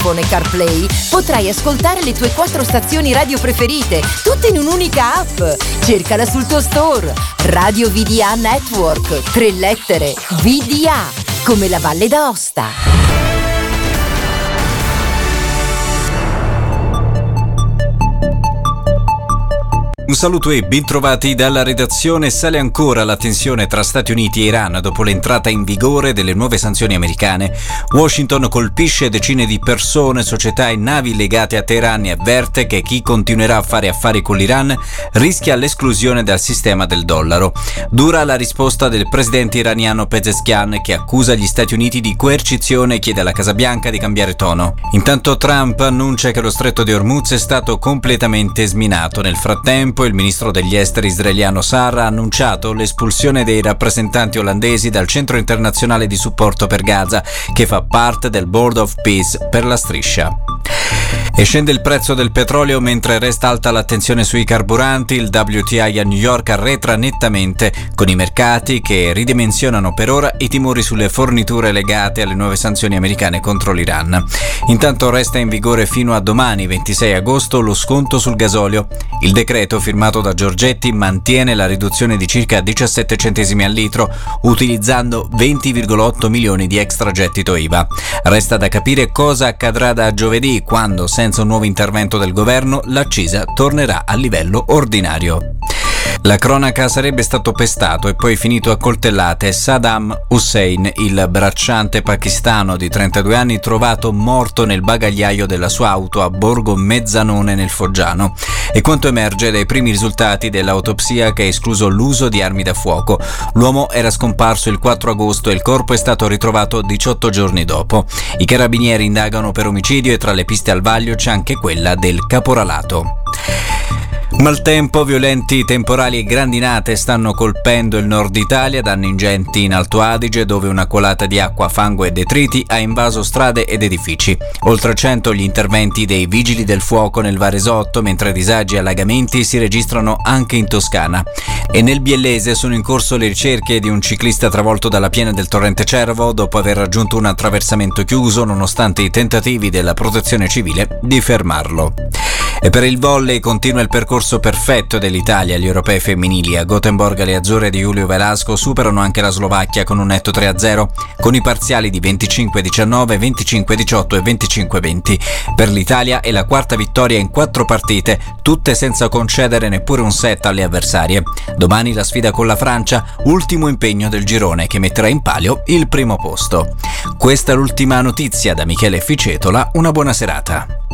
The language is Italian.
iPhone e CarPlay potrai ascoltare le tue 4 stazioni radio preferite, tutte in un'unica app. Cercala sul tuo store. Radio VDA Network, 3 lettere, VDA, come la Valle d'Aosta. Un saluto e bentrovati dalla redazione. Sale ancora la tensione tra Stati Uniti e Iran dopo l'entrata in vigore delle nuove sanzioni americane. Washington colpisce decine di persone, società e navi legate a Teheran e avverte che chi continuerà a fare affari con l'Iran rischia l'esclusione dal sistema del dollaro. Dura la risposta del presidente iraniano Pezeshkian, che accusa gli Stati Uniti di coercizione e chiede alla Casa Bianca di cambiare tono. Intanto Trump annuncia che lo stretto di Hormuz è stato completamente sminato. Nel frattempo il ministro degli esteri israeliano Sarr ha annunciato l'espulsione dei rappresentanti olandesi dal Centro Internazionale di Supporto per Gaza, che fa parte del Board of Peace per la striscia. E scende il prezzo del petrolio mentre resta alta l'attenzione sui carburanti. Il WTI a New York arretra nettamente, con i mercati che ridimensionano per ora i timori sulle forniture legate alle nuove sanzioni americane contro l'Iran. Intanto resta in vigore fino a domani, 26 agosto, lo sconto sul gasolio. Il decreto firmato da Giorgetti mantiene la riduzione di circa 17 centesimi al litro, utilizzando 20,8 milioni di extragettito IVA. Resta da capire cosa accadrà da giovedì, quando, senza un nuovo intervento del governo, l'accisa tornerà a livello ordinario. La cronaca sarebbe stato pestato e poi finito a coltellate Saddam Hussein, il bracciante pakistano di 32 anni trovato morto nel bagagliaio della sua auto a Borgo Mezzanone nel Foggiano. E quanto emerge dai primi risultati dell'autopsia, che ha escluso l'uso di armi da fuoco. L'uomo era scomparso il 4 agosto e il corpo è stato ritrovato 18 giorni dopo. I carabinieri indagano per omicidio e tra le piste al vaglio c'è anche quella del caporalato. Maltempo, violenti temporali e grandinate stanno colpendo il nord Italia, danni ingenti in Alto Adige, dove una colata di acqua, fango e detriti ha invaso strade ed edifici. Oltre 100 gli interventi dei vigili del fuoco nel Varesotto, mentre disagi e allagamenti si registrano anche in Toscana. E nel Biellese sono in corso le ricerche di un ciclista travolto dalla piena del torrente Cervo dopo aver raggiunto un attraversamento chiuso, nonostante i tentativi della Protezione Civile di fermarlo. E per il volley continua il percorso perfetto dell'Italia agli europei femminili. A Gothenburg le azzurre di Julio Velasco superano anche la Slovacchia con un netto 3-0, con i parziali di 25-19, 25-18 e 25-20. Per l'Italia è la quarta vittoria in 4 partite, tutte senza concedere neppure un set alle avversarie. Domani la sfida con la Francia, ultimo impegno del girone, che metterà in palio il primo posto. Questa è l'ultima notizia da Michele Ficetola, una buona serata.